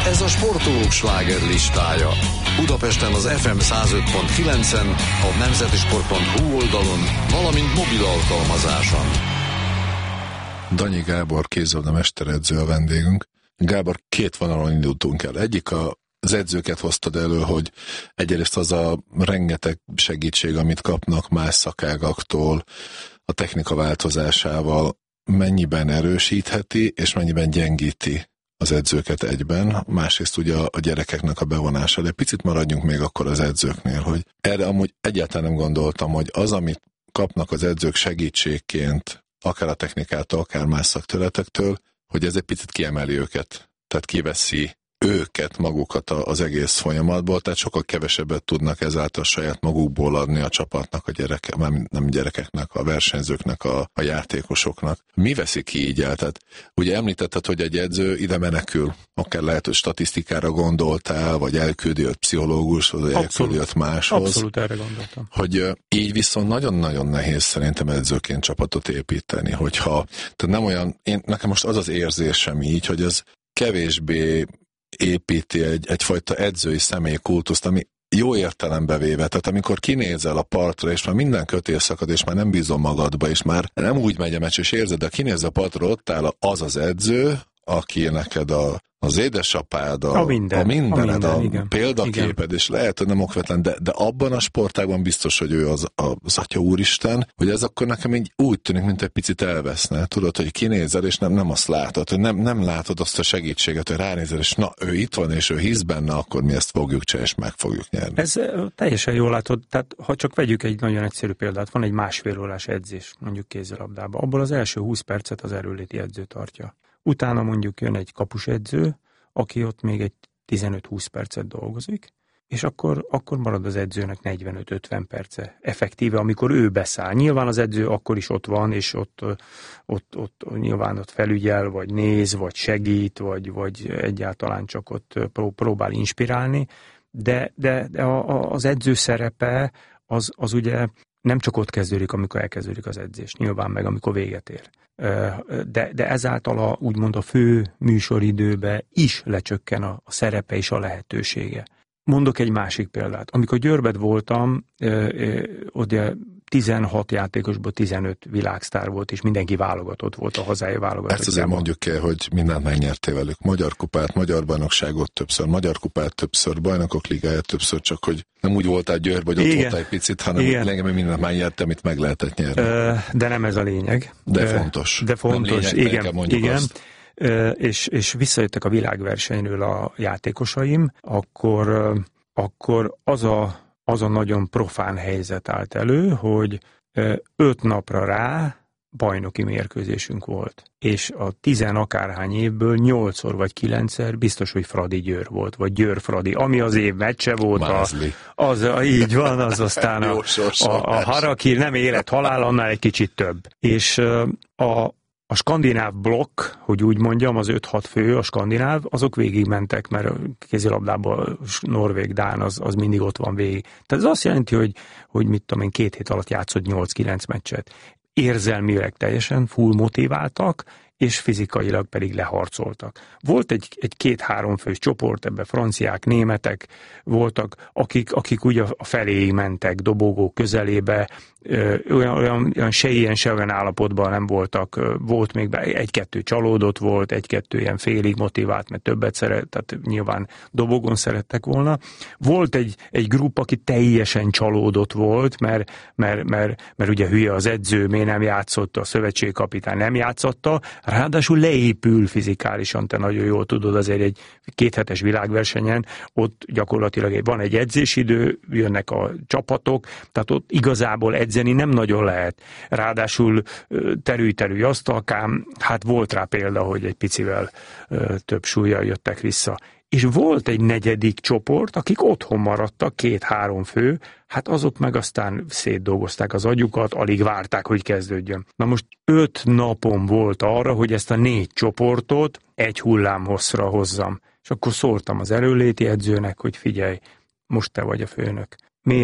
Ez a sportolók slágerlistája. Budapesten az FM 105.9-en, a nemzetisport.hu oldalon, valamint mobil alkalmazáson. Danyi Gábor kézilabda mesteredző a vendégünk. Gábor, két vonalon indultunk el. Egyik az edzőket hoztad elő, hogy egyrészt az a rengeteg segítség, amit kapnak más szakágaktól, a technika változásával mennyiben erősítheti, és mennyiben gyengíti az edzőket egyben, másrészt ugye a gyerekeknek a bevonása, de picit maradjunk még akkor az edzőknél, hogy erre amúgy egyáltalán nem gondoltam, hogy az, amit kapnak az edzők segítségként, akár a technikától, akár más szakterületektől, hogy ez egy picit kiemeli őket, tehát kiveszi őket, magukat az egész folyamatból, tehát sokkal kevesebbet tudnak ezáltal saját magukból adni a csapatnak, nem gyerekeknek, a versenyzőknek, a játékosoknak. Mi veszi ki így el? Tehát ugye említetted, hogy egy edző ide menekül, akár lehet, hogy statisztikára gondoltál, vagy elküldi őt pszichológus, vagy elküldi őt máshoz. Abszolút erre gondoltam. Hogy így viszont nagyon-nagyon nehéz szerintem edzőként csapatot építeni, hogyha, tehát nem olyan, nekem most az érzésem így, hogy ez kevésbé építi egyfajta edzői személykultuszt, ami jó értelembe véve, tehát amikor kinézel a partra, és már minden kötél szakad, és már nem bízom magadba, és már nem úgy megy a meccs, és érzed, de kinézel a partra, ott áll az edző, aki neked az édesapád, a mindened, a példaképed, igen. És lehet, hogy nem okvetlen, de abban a sportágban biztos, hogy ő az Atya Úristen, hogy ez akkor nekem így úgy tűnik, mint egy picit elveszne. Tudod, hogy kinézel, és nem azt látod, hogy nem látod azt a segítséget, hogy ránézel, és na, ő itt van, és ő hisz benne, akkor mi ezt fogjuk csinálni, és meg fogjuk nyerni. Ez teljesen jól látod, tehát ha csak vegyük egy nagyon egyszerű példát, van egy másfél órás edzés, mondjuk kézilabdában, abból az első 20 percet az erőléti edző tartja. Utána mondjuk jön egy kapusedző, aki ott még egy 15-20 percet dolgozik, és akkor marad az edzőnek 45-50 perce effektíve, amikor ő beszáll. Nyilván az edző akkor is ott van, és ott nyilván ott felügyel, vagy néz, vagy segít, vagy egyáltalán csak ott próbál inspirálni, de az edző szerepe az ugye nem csak ott kezdődik, amikor elkezdődik az edzés, nyilván meg amikor véget ér. De ezáltal úgymond a fő műsoridőbe is lecsökken a szerepe és a lehetősége. Mondok egy másik példát. Amikor Győrben voltam, ugye 16 játékosból 15 világsztár volt, és mindenki válogatott volt, a hazai válogatott. Ezt azért mondjuk el, hogy mindent megnyertél velük. Magyar kupát, magyar bajnokságot többször, magyar kupát többször, bajnokok ligáját többször, csak hogy nem úgy voltál Győrben, hogy ott voltál egy picit, hanem lényegében mindent megnyertem, amit meg lehetett nyerni. De nem ez a lényeg. De fontos. De fontos, lényeg, igen. És visszajöttek a világversenyről a játékosaim, akkor az a nagyon profán helyzet állt elő, hogy 5 napra rá bajnoki mérkőzésünk volt. És a 10 akárhány évből 8-szor vagy 9-szer biztos, hogy Fradi Győr volt, vagy Győr Fradi, ami az év meccse volt. Így van, az aztán a harakiri, nem élet-halál, annál egy kicsit több. És a skandináv blokk, hogy úgy mondjam, az 5-6 fő, a skandináv, azok végigmentek, mert a kézilabdában norvég, dán, az mindig ott van végig. Tehát ez azt jelenti, hogy mit tudom én, 2 hét alatt játszott 8-9 meccset. Érzelmileg teljesen full motiváltak, és fizikailag pedig leharcoltak. Volt egy 2-3 fős csoport, ebben franciák, németek voltak, akik ugye a feléig mentek, dobogó közelébe, olyan se ilyen, se olyan állapotban nem voltak. Volt még 1-2 csalódott volt, 1-2 ilyen félig motivált, mert többet szeret, tehát nyilván dobogon szerettek volna. Volt egy grup, aki teljesen csalódott volt, mert ugye hülye az edző, miért nem játszott, a szövetségkapitány nem játszotta, ráadásul leépül fizikálisan, te nagyon jól tudod, azért egy 2 hetes világversenyen, ott gyakorlatilag van egy edzésidő, jönnek a csapatok, tehát ott igazából edzeni nem nagyon lehet. Ráadásul terülj asztalkám, hát volt rá példa, hogy egy picivel több súllyal jöttek vissza. És volt egy 4. csoport, akik otthon maradtak, 2-3 fő, hát azok meg aztán szétdolgozták az agyukat, alig várták, hogy kezdődjön. Na most 5 napom volt arra, hogy ezt a 4 csoportot egy hullámhosszra hozzam. És akkor szóltam az erőléti edzőnek, hogy figyelj, most te vagy a főnök.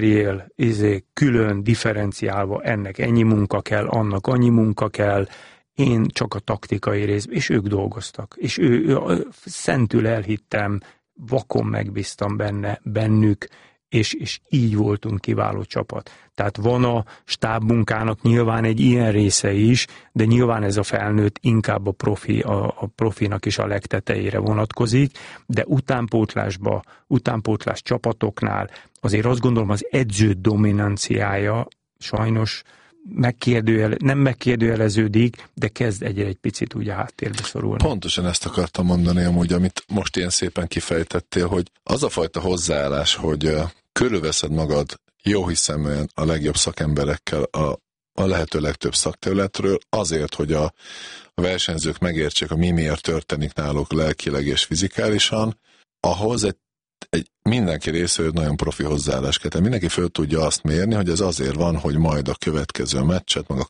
Mérjél, külön differenciálva, ennek ennyi munka kell, annak annyi munka kell, én csak a taktikai rész, és ők dolgoztak. És ő szentül elhittem, vakon megbíztam bennük, és így voltunk kiváló csapat. Tehát van a stábmunkának nyilván egy ilyen része is, de nyilván ez a felnőtt inkább a profinak is a legtetejére vonatkozik, de utánpótlás csapatoknál azért azt gondolom az edző dominanciája sajnos nem megkérdőjeleződik, de kezd egy picit úgy a háttérbe szorulni. Pontosan ezt akartam mondani amúgy, amit most ilyen szépen kifejtettél, hogy az a fajta hozzáállás, hogy körülveszed magad jóhiszeműen a legjobb szakemberekkel a lehető legtöbb szakterületről, azért, hogy a versenyzők megértsék, mi miért történik náluk lelkileg és fizikálisan, ahhoz egy mindenki részéről nagyon profi hozzáállás kell. Mindenki föl tudja azt mérni, hogy ez azért van, hogy majd a következő meccset, meg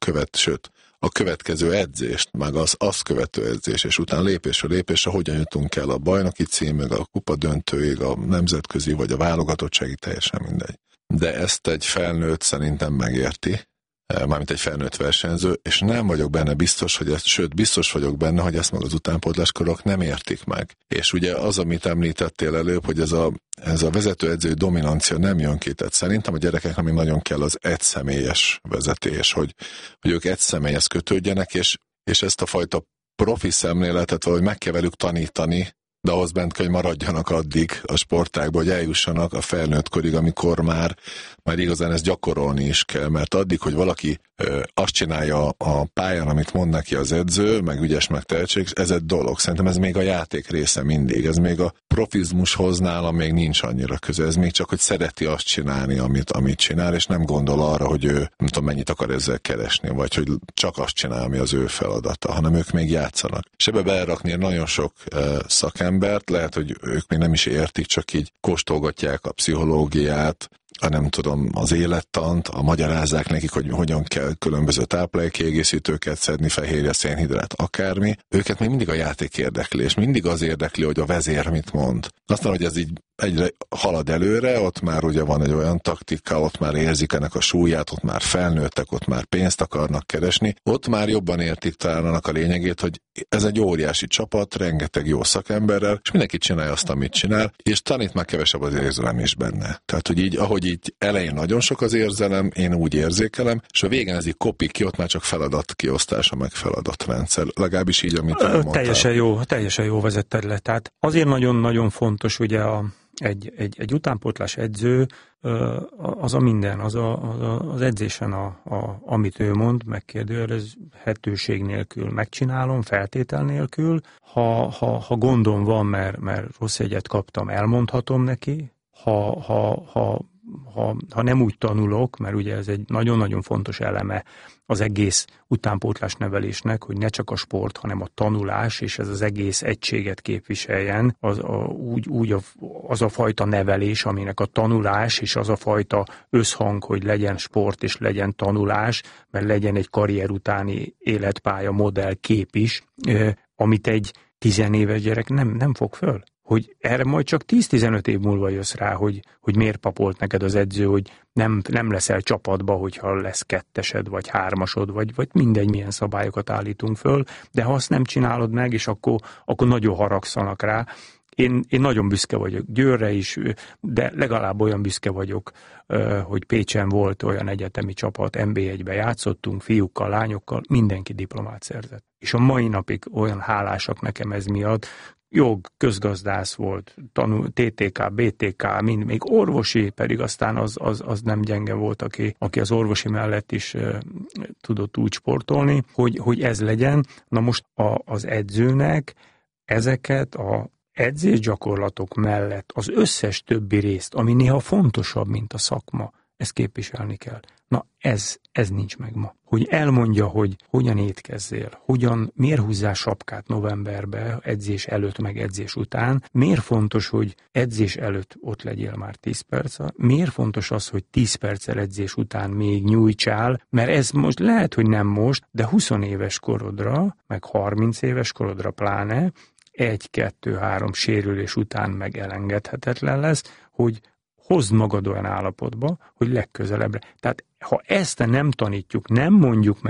a következő edzést, meg azt követő edzés, és utána lépésről lépésre hogyan jutunk el a bajnoki címig, a kupa döntőig, a nemzetközi vagy a válogatottságig, teljesen mindegy. De ezt egy felnőtt szerintem megérti, mármint egy felnőtt versenyző, és nem vagyok benne biztos, sőt biztos vagyok benne, hogy ezt meg az utánpótláskorok nem értik meg. És ugye az, amit említettél előbb, hogy ez a vezetőedzői dominancia nem jön ki, tehát szerintem a gyerekeknek még nagyon kell az egyszemélyes vezetés, hogy ők egyszemélyhez kötődjenek, és ezt a fajta profi szemléletet valahogy meg kell velük tanítani, de ahhoz bent kell, hogy maradjanak addig a sportágban, hogy eljussanak a felnőtt korig, amikor már igazán ezt gyakorolni is kell, mert addig, hogy valaki azt csinálja a pályán, amit mond neki az edző, meg ügyes, meg tehetség, ez egy dolog. Szerintem ez még a játék része mindig. Ez még a profizmushoz nálam még nincs annyira köze. Ez még csak, hogy szereti azt csinálni, amit csinál, és nem gondol arra, hogy ő nem tudom, mennyit akar ezzel keresni, vagy hogy csak azt csinál, ami az ő feladata, hanem ők még játszanak. És ebbe belerakni nagyon sok szakembert, lehet, hogy ők még nem is értik, csak így kóstolgatják a pszichológiát, nem tudom, az élettant, magyarázzák nekik, hogy hogyan kell különböző táplálékkiegészítőket szedni, fehérje, szénhidrát, akármi. Őket még mindig a játék érdekli, és mindig az érdekli, hogy a vezér mit mond. Aztán, hogy ez így egyre halad előre, ott már ugye van egy olyan taktika, ott már érzik ennek a súlyát, ott már felnőttek, ott már pénzt akarnak keresni, ott már jobban értik talán annak a lényegét, hogy ez egy óriási csapat, rengeteg jó szakemberrel, és mindenki csinálja azt, amit csinál, és tanít már kevesebb az érzelem is benne. Tehát, hogy ahogy így elején nagyon sok az érzelem, én úgy érzékelem, és a végén ez így kopik ki, ott már csak feladatkiosztása, meg feladatrendszer. Legalábbis így, amit elmondtál. Teljesen jó vezetted le. Tehát azért nagyon-nagyon fontos, ugye egy utánpótlás edző az a minden, az edzésen, amit ő mond, megkérdőjelezhetőség nélkül megcsinálom, feltétel nélkül. Ha gondom van, mert rossz jegyet kaptam, elmondhatom neki. Ha nem úgy tanulok, mert ugye ez egy nagyon-nagyon fontos eleme az egész utánpótlás nevelésnek, hogy ne csak a sport, hanem a tanulás, és ez az egész egységet képviseljen, az a fajta nevelés, aminek a tanulás, és az a fajta összhang, hogy legyen sport, és legyen tanulás, mert legyen egy karrier utáni életpálya modell kép is, amit egy 10 éves gyerek nem fog föl. Hogy erre majd csak 10-15 év múlva jössz rá, hogy miért papolt neked az edző, hogy nem leszel csapatba, hogyha lesz 2-esed, vagy 3-asod, vagy mindegy, milyen szabályokat állítunk föl, de ha azt nem csinálod meg, és akkor nagyon haragszanak rá. Én nagyon büszke vagyok Győrre is, de legalább olyan büszke vagyok, hogy Pécsen volt olyan egyetemi csapat, NB1-be játszottunk, fiúkkal, lányokkal, mindenki diplomát szerzett. És a mai napig olyan hálásak nekem ez miatt, jog, közgazdász volt, TTK, BTK, még orvosi, pedig aztán az nem gyenge volt, aki az orvosi mellett is tudott úgy sportolni, hogy ez legyen. Na most az edzőnek ezeket a edzésgyakorlatok mellett az összes többi részt, ami néha fontosabb, mint a szakma, ezt képviselni kell. Na ez nincs meg ma. Hogy elmondja, hogy hogyan étkezzél, miért húzzál sapkát novemberbe, edzés előtt, meg edzés után, miért fontos, hogy edzés előtt ott legyél már 10 perc, miért fontos az, hogy 10 perccel edzés után még nyújtsál, mert ez most lehet, hogy nem most, de 20 éves korodra, meg 30 éves korodra pláne, 1-2-3 sérülés után meg elengedhetetlen lesz, hogy hozd magad olyan állapotba, hogy legközelebbre. Tehát ha ezt nem tanítjuk, nem mondjuk meg,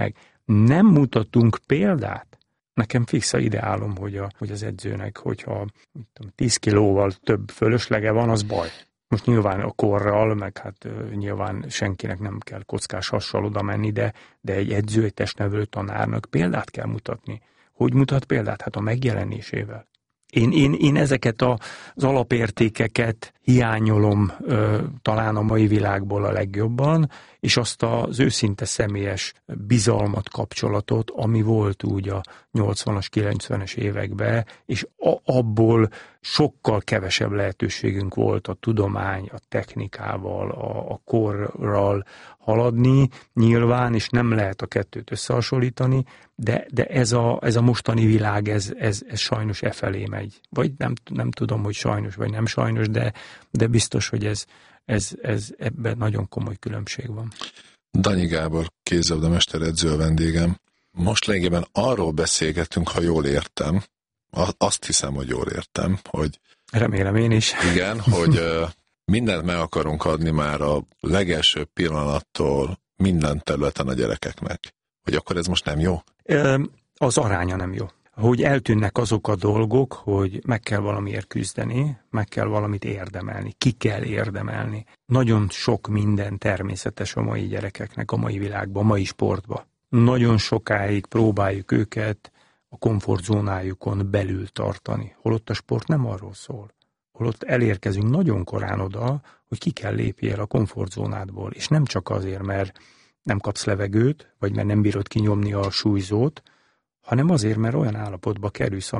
nem mutatunk példát, nekem fix a ideálom, hogy az edzőnek, hogyha 10 kilóval több fölöslege van, az baj. Most nyilván a korral, meg hát nyilván senkinek nem kell kockás hassal oda menni, de egy edző, egy testnevelő tanárnak példát kell mutatni. Hogy mutat példát? Hát a megjelenésével. Én ezeket az alapértékeket hiányolom talán a mai világból a legjobban, és azt az őszinte személyes bizalmat, kapcsolatot, ami volt úgy a 80-as, 90-es években, és abból sokkal kevesebb lehetőségünk volt a tudomány, a technikával, a korral haladni, nyilván, és nem lehet a kettőt összehasonlítani, de ez a mostani világ, ez sajnos felé megy. Vagy nem tudom, hogy sajnos, vagy nem sajnos, de biztos, hogy ebben nagyon komoly különbség van. Danyi Gábor, kézilabda mesteredző a vendégem. Most lényegében arról beszélgetünk, ha jól értem, azt hiszem, hogy jól értem, hogy... Remélem én is. Igen, hogy mindent meg akarunk adni már a legelső pillanattól minden területen a gyerekeknek. Hogy akkor ez most nem jó? Az aránya nem jó. Hogy eltűnnek azok a dolgok, hogy meg kell valamiért küzdeni, meg kell valamit érdemelni, ki kell érdemelni. Nagyon sok minden természetes a mai gyerekeknek, a mai világban, a mai sportban. Nagyon sokáig próbáljuk őket a komfortzónájukon belül tartani. Holott a sport nem arról szól. Holott elérkezünk nagyon korán oda, hogy ki kell lépjél a komfortzónádból. És nem csak azért, mert nem kapsz levegőt, vagy mert nem bírod kinyomni a súlyzót, hanem azért, mert olyan állapotba kerülsz,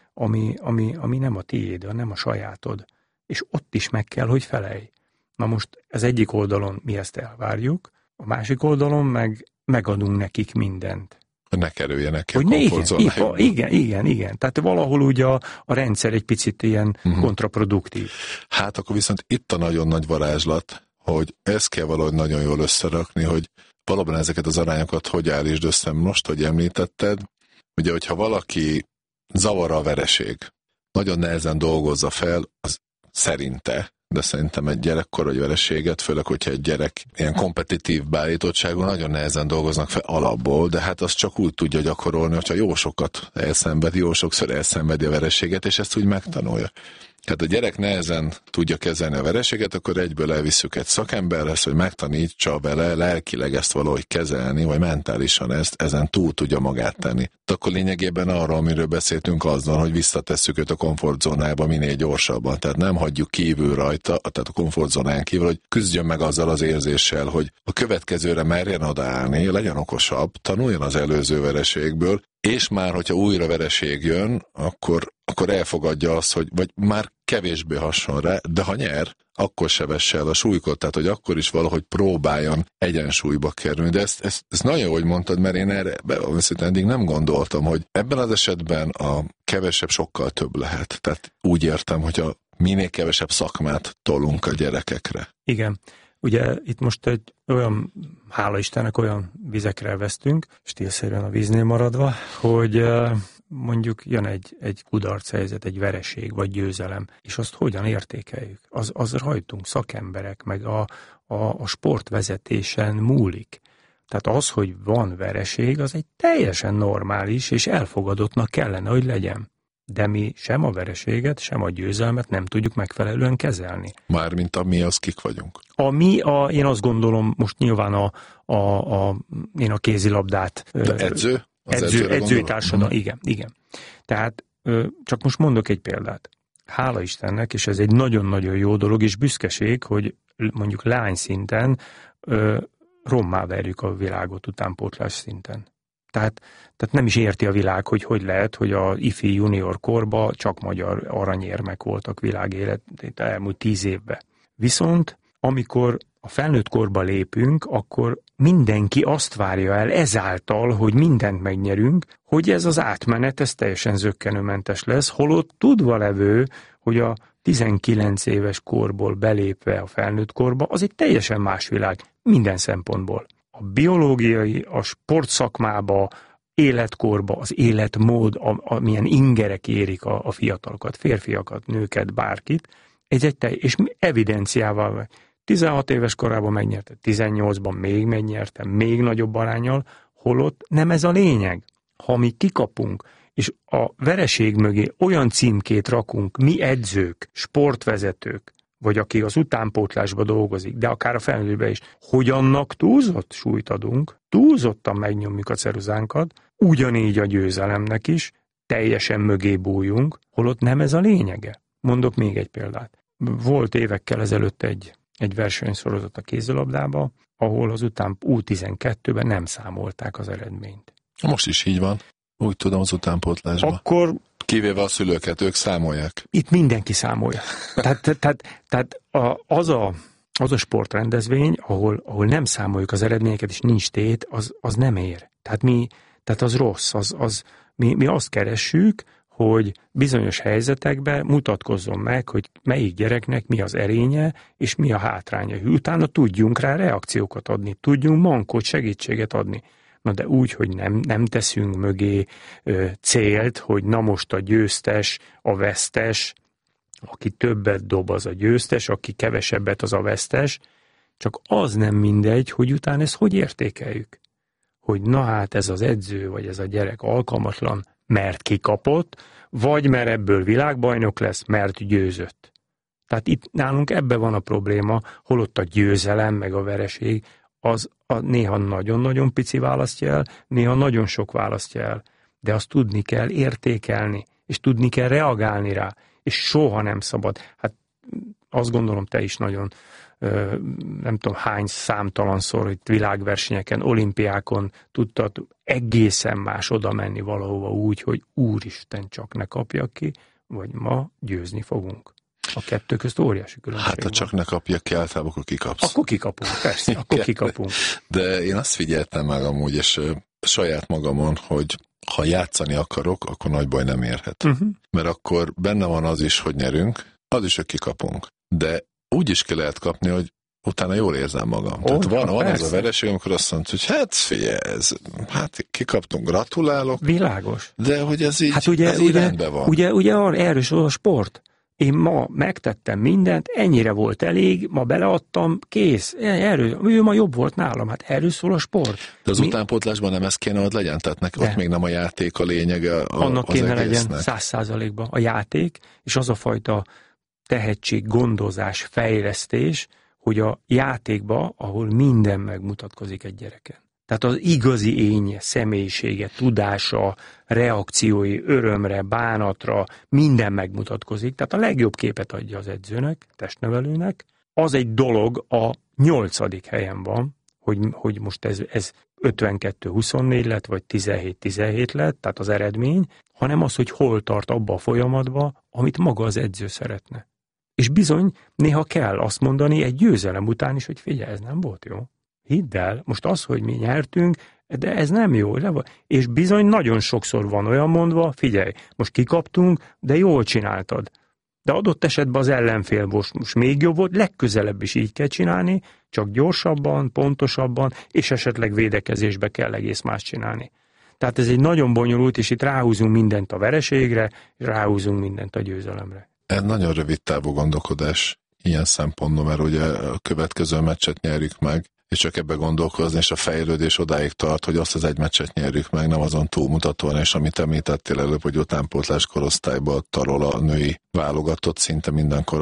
ami nem a tiéd, nem a sajátod. És ott is meg kell, hogy felelj. Na most az egyik oldalon mi ezt elvárjuk, a másik oldalon meg megadunk nekik mindent. Ne kerüljenek ki a komfortzónájukba. Igen. Tehát valahol ugye a rendszer egy picit ilyen kontraproduktív. Hát akkor viszont itt a nagyon nagy varázslat, hogy ezt kell valahogy nagyon jól összerakni, hogy valóban ezeket az arányokat hogy állítsd össze most, hogy említetted. Ugye, hogyha valaki zavar a vereség, nagyon nehezen dolgozza fel, az szerinte, de szerintem egy gyerekkor vagy vereséget, főleg, hogyha egy gyerek ilyen kompetitív beállítottságú, nagyon nehezen dolgoznak fel alapból, de hát azt csak úgy tudja gyakorolni, hogyha jó sokat elszenvedi, jó sokszor elszenvedi a vereséget, és ezt úgy megtanulja. Tehát a gyerek nehezen tudja kezelni a vereséget, akkor egyből elvisszük egy szakemberhez, hogy megtanítsa vele lelkileg ezt valahogy kezelni, vagy mentálisan ezen túl tudja magát tenni. De akkor lényegében arra, amiről beszéltünk azzal, hogy visszatesszük őt a komfortzónába minél gyorsabban. Tehát nem hagyjuk kívül rajta, tehát a komfortzónán kívül, hogy küzdjön meg azzal az érzéssel, hogy a következőre merjen odaállni, legyen okosabb, tanuljon az előző vereségből, és már, hogyha újra vereség jön, akkor elfogadja azt, hogy vagy már kevésbé hasson rá, de ha nyer, akkor se vesse el a súlykot, tehát hogy akkor is valahogy próbáljon egyensúlyba kerülni. De ezt nagyon jó, hogy mondtad, mert én erre eddig nem gondoltam, hogy ebben az esetben a kevesebb sokkal több lehet. Tehát úgy értem, hogy a minél kevesebb szakmát tolunk a gyerekekre. Igen. Ugye itt most egy olyan, hála Istennek, olyan vizekre vesztünk, stílszerűen a víznél maradva, hogy mondjuk jön egy kudarc helyzet, egy vereség vagy győzelem, és azt hogyan értékeljük? Az rajtunk, szakemberek, meg a sportvezetésen múlik. Tehát az, hogy van vereség, az egy teljesen normális és elfogadottnak kellene, hogy legyen. De mi sem a vereséget, sem a győzelmet nem tudjuk megfelelően kezelni. Mármint a mi, az kik vagyunk? Én azt gondolom, most nyilván én a kézilabdát... De edző? Edzői társadalom, igen. Tehát csak most mondok egy példát. Hála Istennek, és ez egy nagyon-nagyon jó dolog, és büszkeség, hogy mondjuk lány szinten rommá verjük a világot utánpótlás szinten. Tehát nem is érti a világ, hogy lehet, hogy a ifi junior korban csak magyar aranyérmek voltak világéletét elmúlt 10 évben. Viszont amikor a felnőtt korba lépünk, akkor mindenki azt várja el ezáltal, hogy mindent megnyerünk, hogy ez az átmenet, ez teljesen zökkenőmentes lesz, holott tudva levő, hogy a 19 éves korból belépve a felnőtt korba, az egy teljesen más világ minden szempontból. A biológiai, a sportszakmába, életkorba, az életmód, amilyen ingerek érik a fiatalokat, férfiakat, nőket, bárkit, és evidenciával vagy. 16 éves korában megnyerte, 18-ban még megnyerte, még nagyobb aránnyal, holott nem ez a lényeg. Ha mi kikapunk, és a vereség mögé olyan címkét rakunk, mi edzők, sportvezetők, vagy aki az utánpótlásba dolgozik, de akár a felnőttbe is, hogy annak túlzott súlyt adunk, túlzottan megnyomjuk a ceruzánkat, ugyanígy a győzelemnek is, teljesen mögé bújjunk, holott nem ez a lényege. Mondok még egy példát. Volt évekkel ezelőtt egy versenysorozat a kézilabdába, ahol az U12-ben nem számolták az eredményt. Most is így van. Úgy tudom, az utánpótlásban. Akkor kivéve a szülőket, ők számolják. Itt mindenki számolja. Tehát az a sportrendezvény, ahol nem számoljuk az eredményeket, és nincs tét, az nem ér. Tehát az rossz. Mi azt keressük, hogy bizonyos helyzetekben mutatkozzon meg, hogy melyik gyereknek mi az erénye, és mi a hátránya. Utána tudjunk rá reakciókat adni, tudjunk mankót, segítséget adni. Na de úgy, hogy nem teszünk mögé célt, hogy na most a győztes, a vesztes, aki többet dob, az a győztes, aki kevesebbet, az a vesztes, csak az nem mindegy, hogy utána ezt hogy értékeljük. Hogy na hát ez az edző, vagy ez a gyerek alkalmatlan, mert kikapott, vagy mert ebből világbajnok lesz, mert győzött. Tehát itt nálunk ebben van a probléma, holott a győzelem, meg a vereség, az néha nagyon-nagyon pici választja el, néha nagyon sok választja el. De azt tudni kell értékelni, és tudni kell reagálni rá, és soha nem szabad. Hát azt gondolom, te is nagyon, nem tudom hány számtalanszor, hogy világversenyeken, olimpiákon tudtad egészen más oda menni valahova úgy, hogy úristen, csak ne kapjak ki, vagy ma győzni fogunk. A kettő közt óriási különbség. Hát ha csak ne kapjak ki, általában akkor kikapsz. Akkor kikapunk, persze, akkor kikapunk. De én azt figyeltem meg amúgy, és saját magamon, hogy ha játszani akarok, akkor nagy baj nem érhet. Mert akkor benne van az is, hogy nyerünk, az is, hogy kikapunk. De úgy is ki lehet kapni, hogy utána jól érzem magam. Tehát van az a vereség, amikor azt mondod, hogy hát figyelj, kikaptunk, gratulálok. Világos. De hogy ez így, ez így rendben van. Ugye erről szól a sport. Én ma megtettem mindent, ennyire volt elég, ma beleadtam, kész. Ő ma jobb volt nálam, hát erről szól a sport. De az utánpótlásban nem ez kéne, hogy legyen? Tehát ott még nem a játék a lényege annak kéne egésznek. Legyen 100%-ban a játék, és az a fajta tehetség, gondozás, fejlesztés, hogy a játékba, ahol minden megmutatkozik egy gyereken. Tehát az igazi énje, személyisége, tudása, reakciói, örömre, bánatra, minden megmutatkozik. Tehát a legjobb képet adja az edzőnek, testnevelőnek. Az egy dolog, a 8. helyen van, hogy most ez 52-24 lett, vagy 17-17 lett, tehát az eredmény, hanem az, hogy hol tart abba a folyamatba, amit maga az edző szeretne. És bizony, néha kell azt mondani egy győzelem után is, hogy figyelj, ez nem volt jó. Hidd el, most az, hogy mi nyertünk, de ez nem jó. És bizony nagyon sokszor van olyan mondva, figyelj, most kikaptunk, de jól csináltad. De adott esetben az ellenfél most még jobb volt, legközelebb is így kell csinálni, csak gyorsabban, pontosabban, és esetleg védekezésbe kell egész más csinálni. Tehát ez egy nagyon bonyolult, és itt ráhúzunk mindent a vereségre, és ráhúzunk mindent a győzelemre. Ez nagyon rövid távú gondolkodás ilyen szempontból, mert ugye a következő meccset nyerjük meg, és csak ebbe gondolkozni, és a fejlődés odáig tart, hogy azt az egy meccset nyerjük meg, nem azon túlmutatóan, és amit említettél előbb, hogy utánpótlás korosztályban tarol a női válogatott szinte minden